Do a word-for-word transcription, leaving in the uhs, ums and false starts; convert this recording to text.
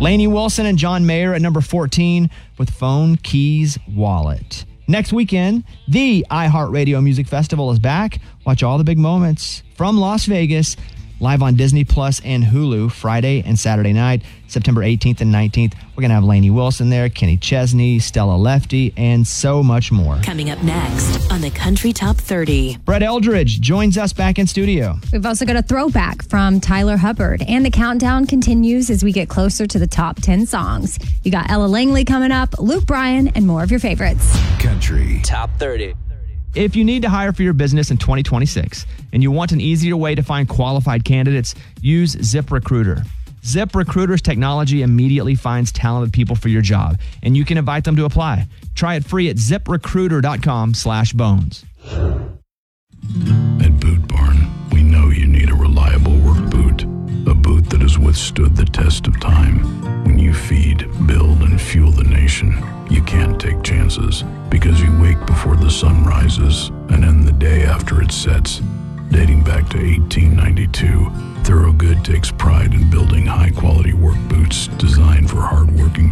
Lainey Wilson and John Mayer at number fourteen with Phone, Keys, Wallet. Next weekend, the iHeartRadio Music Festival is back. Watch all the big moments from Las Vegas, live on Disney Plus and Hulu Friday and Saturday night, September eighteenth and nineteenth. We're going to have Lainey Wilson there, Kenny Chesney, Stella Lefty, and so much more. Coming up next on the Country Top thirty. Brett Eldridge joins us back in studio. We've also got a throwback from Tyler Hubbard, and the countdown continues as we get closer to the top ten songs. You got Ella Langley coming up, Luke Bryan, and more of your favorites. Country Top thirty. If you need to hire for your business in twenty twenty-six and you want an easier way to find qualified candidates, use ZipRecruiter. ZipRecruiter's technology immediately finds talented people for your job, and you can invite them to apply. Try it free at ZipRecruiter.com slash bones. At Boot Barn, we know you need a reliable work boot, a boot that has withstood the test of time. When you feed, build, and fuel the nation, you can't take chances, because you wake before the sun rises and end the day after it sets. Dating back to eighteen ninety-two, Thorogood takes pride in building high-quality work boots designed for hard-working